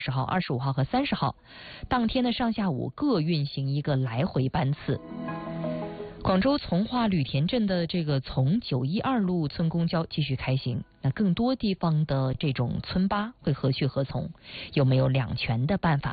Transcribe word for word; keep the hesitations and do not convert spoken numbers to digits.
十号、二十五号和三十号，当天的上下午各运行一个来回班次。广州从化旅田镇的这个从九一二路村公交继续开行，那更多地方的这种村巴会何去何从？有没有两全的办法？